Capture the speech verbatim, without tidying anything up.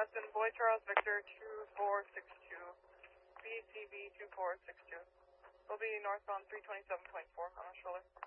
Hudson, Boy Charles Victor two four six two, B C B two four six two. Will be northbound three twenty-seven point four on a stroller.